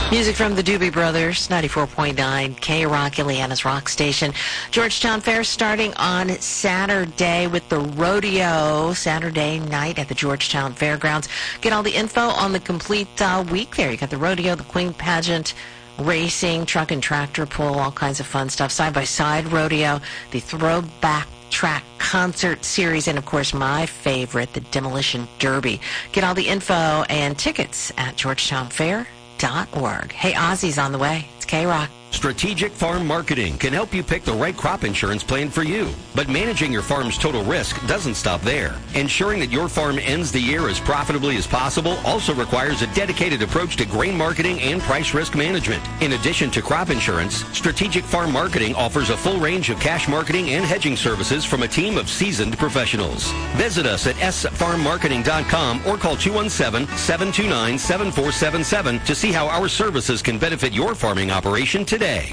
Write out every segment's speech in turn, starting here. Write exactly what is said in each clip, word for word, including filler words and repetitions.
Music from the Doobie Brothers, ninety-four point nine K-Rock, Ileana's rock station. Georgetown Fair starting on Saturday with the rodeo, Saturday night at the Georgetown Fairgrounds. Get all the info on the complete uh, week there. You got the rodeo, the Queen Pageant, racing, truck and tractor pull, all kinds of fun stuff. Side-by-side rodeo, the Throwback Track Concert Series, and, of course, my favorite, the Demolition Derby. Get all the info and tickets at georgetown fair dot org. Hey, Ozzy's on the way. It's K-Rock. Strategic Farm Marketing can help you pick the right crop insurance plan for you. But managing your farm's total risk doesn't stop there. Ensuring that your farm ends the year as profitably as possible also requires a dedicated approach to grain marketing and price risk management. In addition to crop insurance, Strategic Farm Marketing offers a full range of cash marketing and hedging services from a team of seasoned professionals. Visit us at s farm marketing dot com or call two one seven, seven two nine, seven four seven seven to see how our services can benefit your farming operation today. Today.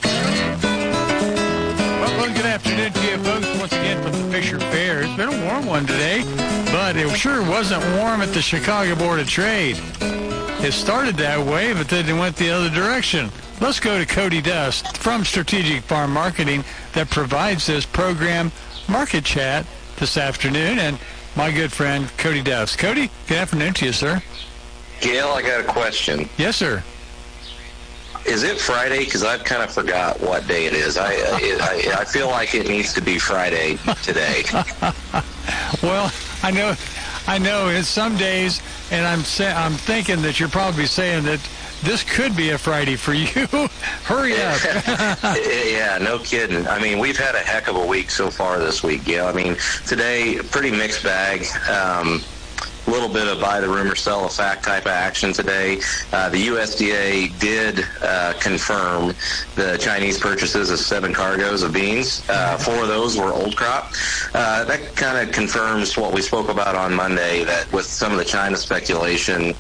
Well, good afternoon to you folks once again from the Fisher Fair. It's been a warm one today, but it sure wasn't warm at the Chicago Board of Trade. It started that way, but then it went the other direction. Let's go to Cody Dust from Strategic Farm Marketing that provides this program, Market Chat, this afternoon, and my good friend Cody Dust. Cody, good afternoon to you, sir. Gail, I got a question. Yes, sir. Is it Friday? Because I've kind of forgot what day it is. I, I I feel like it needs to be Friday today. Well, I know, I know. It's some days, and I'm say, I'm thinking that you're probably saying that this could be a Friday for you. Hurry up. Yeah, no kidding. I mean, we've had a heck of a week so far this week, Gail. I mean, today, pretty mixed bag. Um, A little bit of buy the rumor, sell a fact type of action today. Uh, the U S D A did uh, confirm the Chinese purchases of seven cargoes of beans. Uh, four of those were old crop. Uh, that kind of confirms what we spoke about on Monday, that with some of the China speculation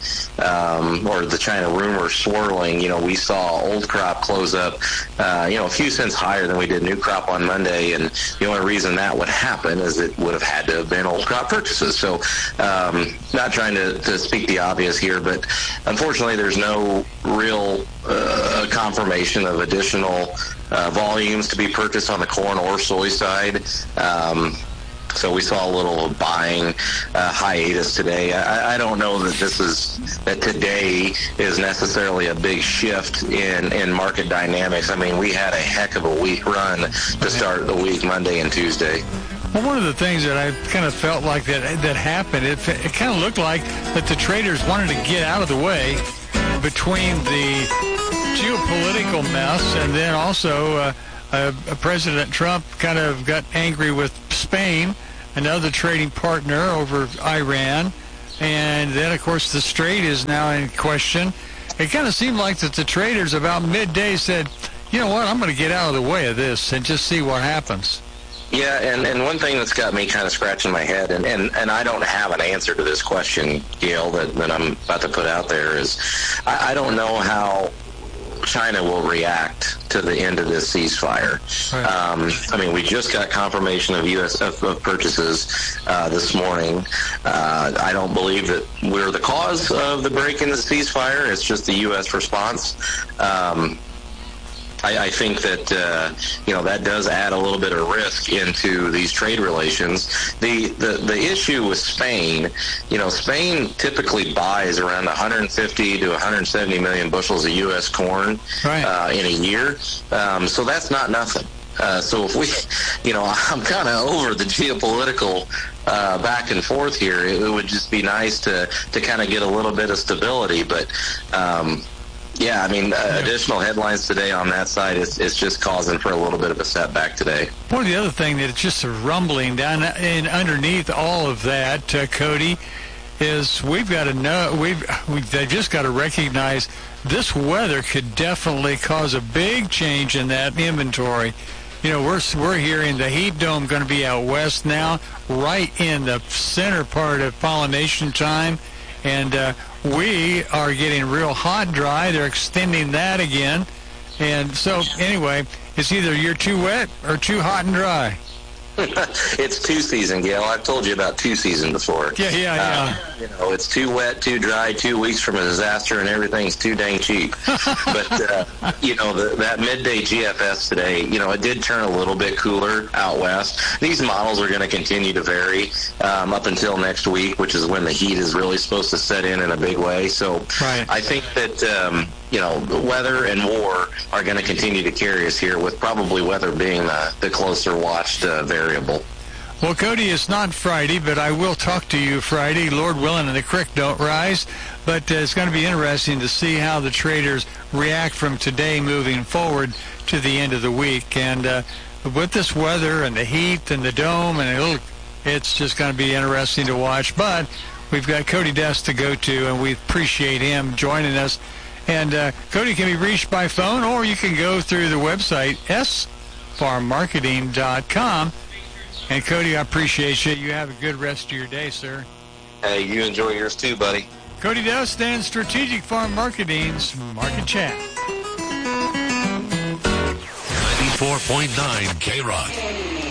um, or the China rumor swirling, you know, we saw old crop close up, uh, you know, a few cents higher than we did new crop on Monday. And the only reason that would happen is it would have had to have been old crop purchases. So, um, not trying to, to speak the obvious here, but unfortunately there's no real uh, confirmation of additional uh, volumes to be purchased on the corn or soy side. Um, so we saw a little buying uh, hiatus today. I, I don't know that this is, that today is necessarily a big shift in, in market dynamics. I mean, we had a heck of a week run to start the week, Monday and Tuesday. Well, one of the things that I kind of felt like that that happened, it, it kind of looked like that the traders wanted to get out of the way between the geopolitical mess and then also uh, uh, President Trump kind of got angry with Spain, another trading partner, over Iran. And then, of course, the Strait is now in question. It kind of seemed like that the traders about midday said, you know what, I'm going to get out of the way of this and just see what happens. Yeah, and, and one thing that's got me kind of scratching my head, and, and, and I don't have an answer to this question, Gail, that, that I'm about to put out there, is I, I don't know how China will react to the end of this ceasefire. Right. Um, I mean, we just got confirmation of U S of, of purchases uh, this morning. Uh, I don't believe that we're the cause of the break in the ceasefire. It's just the U S response. Um I, I think that, uh, you know, that does add a little bit of risk into these trade relations. The, the, the issue with Spain, you know, Spain typically buys around one hundred fifty to one hundred seventy million bushels of U S corn right. uh, in a year. Um, so that's not nothing. Uh, so if we, you know, I'm kind of over the geopolitical uh, back and forth here. It, it would just be nice to, to kind of get a little bit of stability. But, um, yeah, I mean, uh, additional headlines today on that side is, is just causing for a little bit of a setback today. One of the other thing that it's just rumbling down and underneath all of that, uh, Cody, is we've got to know, we've, we've they just got to recognize this weather could definitely cause a big change in that inventory. You know, we're we're hearing the heat dome going to be out west now, right in the center part of pollination time, and uh, we are getting real hot and dry. They're extending that again. And so, anyway, it's either you're too wet or too hot and dry. It's two season, Gail. I've told you about two season before. Yeah, yeah, yeah. Uh, you know, it's too wet, too dry, two weeks from a disaster, and everything's too dang cheap. But, uh, you know, the, that midday G F S today, you know, it did turn a little bit cooler out west. These models are going to continue to vary um, up until next week, which is when the heat is really supposed to set in in a big way. So right. I think that, um, you know, weather and war are going to continue to carry us here, with probably weather being the, the closer watched uh, variable. Well, Cody, it's not Friday, but I will talk to you Friday, Lord willing, and the creek don't rise. But uh, it's going to be interesting to see how the traders react from today moving forward to the end of the week. And uh, with this weather and the heat and the dome, and it'll, it's just going to be interesting to watch. But we've got Cody Dest to go to, and we appreciate him joining us. And uh, Cody can be reached by phone, or you can go through the website, s farm marketing dot com. And, Cody, I appreciate you. You have a good rest of your day, sir. Hey, you enjoy yours too, buddy. Cody Dest and Strategic Farm Marketing's Market Chat. ninety-four point nine K-Rock.